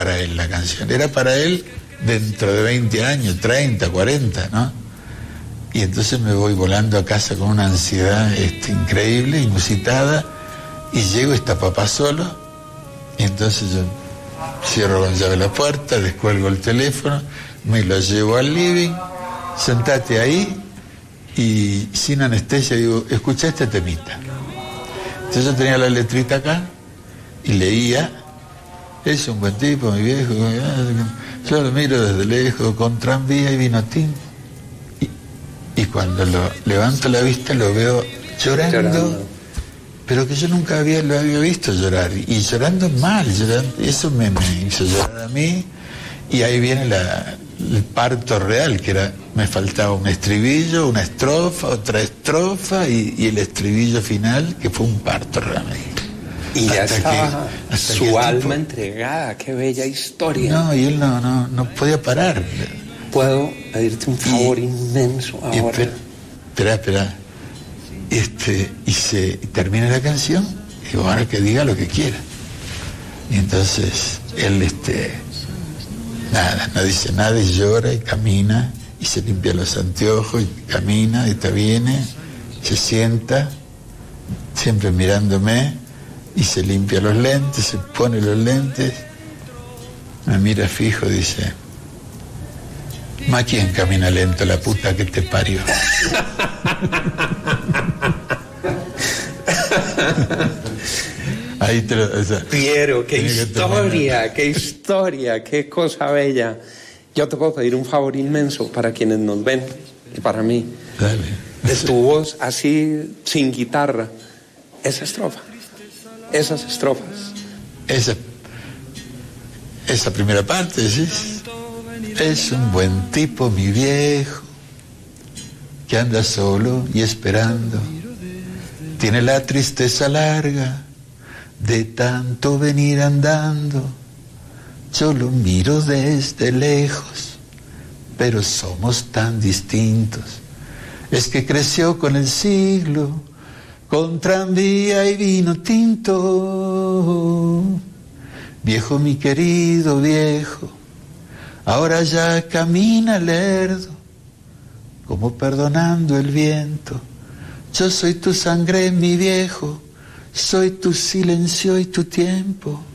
para él la canción, era para él dentro de 20 años, 30, 40, ¿no? Y entonces me voy volando a casa con una ansiedad increíble, inusitada, y llego, está papá solo, y entonces yo cierro con llave la puerta, descuelgo el teléfono, me lo llevo al living, sentate ahí, y sin anestesia digo, escucha este temita. Entonces yo tenía la letrita acá, y leía, es un buen tipo, mi viejo, yo lo miro desde lejos, con tranvía y vino tinto. Y cuando levanto la vista lo veo llorando, pero que yo nunca lo había visto llorar, y llorando mal, eso me hizo llorar a mí, y ahí viene el parto real, que era, me faltaba un estribillo, una estrofa, otra estrofa, y el estribillo final, que fue un parto realmente. Y ya estaba su alma entregada, qué bella historia. No, y él no podía parar. Puedo pedirte un favor inmenso ahora. Espera. Y termina la canción, y digo, ahora que diga lo que quiera. Y entonces él no dice nada, y llora y camina, y se limpia los anteojos, y camina, y te viene, se sienta, siempre mirándome, y se limpia los lentes, se pone los lentes, me mira fijo, dice, ¿ma quién camina lento, la puta que te parió? Ahí te lo, Piero, qué historia, qué cosa bella. Yo te puedo pedir un favor inmenso para quienes nos ven y para mí. Dale. De tu voz así, sin guitarra, esa estrofa, esas estrofas. Esa primera parte, ¿sí? Es un buen tipo mi viejo, que anda solo y esperando. Tiene la tristeza larga de tanto venir andando. Yo lo miro desde lejos, pero somos tan distintos. Es que creció con el siglo, con tranvía y vino tinto. Viejo, mi querido viejo, ahora ya camina lerdo, como perdonando el viento. Yo soy tu sangre, mi viejo, soy tu silencio y tu tiempo.